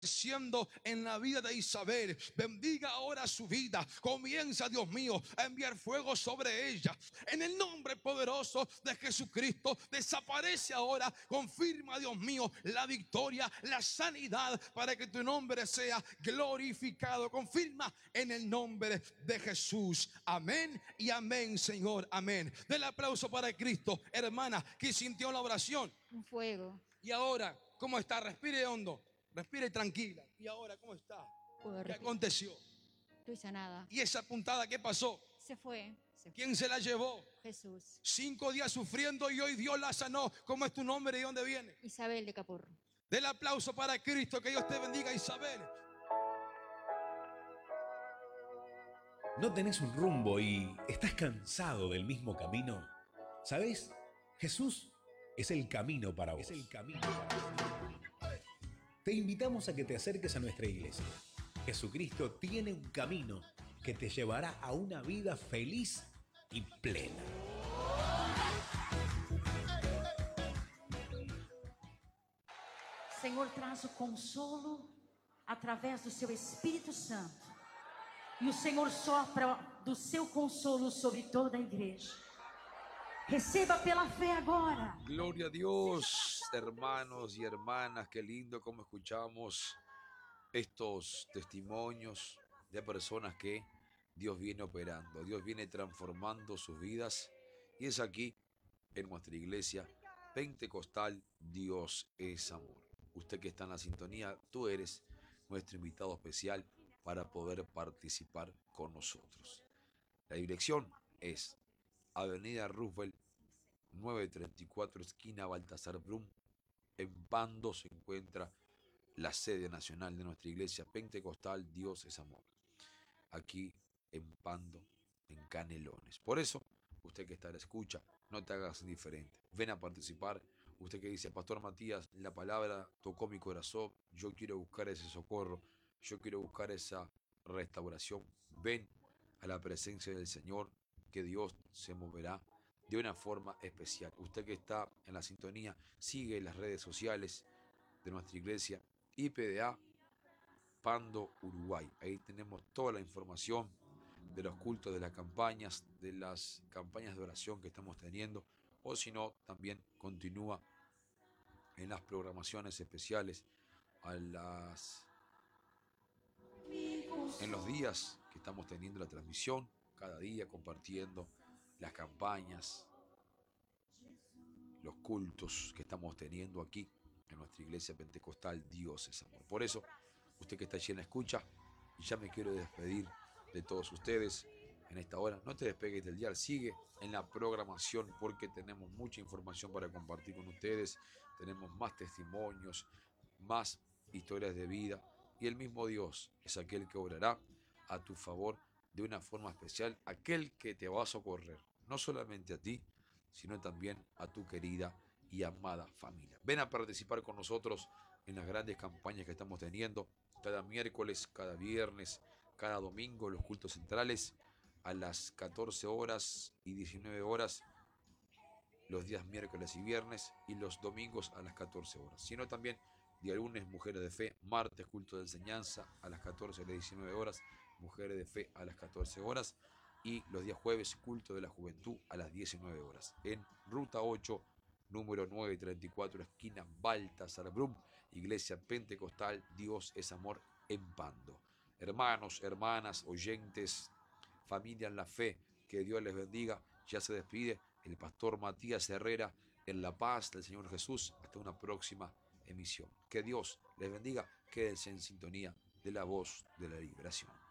Siendo en la vida de Isabel, bendiga ahora su vida. Comienza, Dios mío, a enviar fuego sobre ella. En el nombre poderoso de Jesucristo, desaparece ahora. Confirma, Dios mío, la victoria, la sanidad, para que tu nombre sea glorificado. Confirma en el nombre de Jesús. Amén y amén, Señor. Amén. Del aplauso para Cristo, hermana, que sintió la oración. Un fuego. Y ahora, ¿cómo está? Respire hondo. Respire tranquila. ¿Y ahora cómo está? ¿Qué aconteció? Estoy sanada. ¿Y esa puntada qué pasó? Se fue. ¿Quién se la llevó? Jesús. 5 días sufriendo y hoy Dios la sanó. ¿Cómo es tu nombre y dónde viene? Isabel de Caporro. Del aplauso para Cristo. Que Dios te bendiga, Isabel. ¿No tenés un rumbo y estás cansado del mismo camino? ¿Sabés? Jesús es el camino para vos. Te invitamos a que te acerques a nuestra iglesia. Jesucristo tiene un camino que te llevará a una vida feliz y plena. Senhor traz o consolo através do seu Espírito Santo. E o Senhor sopra do seu consolo sobre toda a igreja. Receba pela fe agora. Gloria a Dios, hermanos y hermanas. Qué lindo cómo escuchamos estos testimonios de personas que Dios viene operando. Dios viene transformando sus vidas. Y es aquí, en nuestra iglesia pentecostal, Dios es amor. Usted que está en la sintonía, tú eres nuestro invitado especial para poder participar con nosotros. La dirección es Avenida Roosevelt 934, esquina Baltasar Brum. En Pando se encuentra la sede nacional de nuestra iglesia pentecostal Dios es amor. Aquí en Pando, en Canelones. Por eso, usted que está a la escucha, no te hagas indiferente. Ven a participar. Usted que dice, Pastor Matías, la palabra tocó mi corazón. Yo quiero buscar ese socorro. Yo quiero buscar esa restauración. Ven a la presencia del Señor, que Dios se moverá de una forma especial. Usted que está en la sintonía, sigue las redes sociales de nuestra iglesia, IPDA Pando Uruguay. Ahí tenemos toda la información de los cultos, de las campañas de oración que estamos teniendo, o si no, también continúa en las programaciones especiales en los días que estamos teniendo la transmisión, cada día compartiendo las campañas, los cultos que estamos teniendo aquí en nuestra iglesia pentecostal Dios es amor. Por eso, usted que está allí en la escucha, y ya me quiero despedir de todos ustedes en esta hora, no te despegues del dial, sigue en la programación porque tenemos mucha información para compartir con ustedes, tenemos más testimonios, más historias de vida, y el mismo Dios es aquel que obrará a tu favor de una forma especial, aquel que te va a socorrer, no solamente a ti, sino también a tu querida y amada familia. Ven a participar con nosotros en las grandes campañas que estamos teniendo, cada miércoles, cada viernes, cada domingo, los cultos centrales a las 14 horas y 19 horas, los días miércoles y viernes, y los domingos a las 14 horas, sino también día lunes, Mujeres de Fe, martes, culto de enseñanza a las 14 y las 19 horas, Mujeres de Fe a las 14 horas, y los días jueves, culto de la juventud a las 19 horas. En Ruta 8, número 934, esquina Baltasar Brum, Iglesia Pentecostal Dios es Amor en Pando. Hermanos, hermanas, oyentes, familia en la fe, que Dios les bendiga. Ya se despide el pastor Matías Herrera en la paz del Señor Jesús. Hasta una próxima emisión. Que Dios les bendiga. Quédense en sintonía de la voz de la liberación.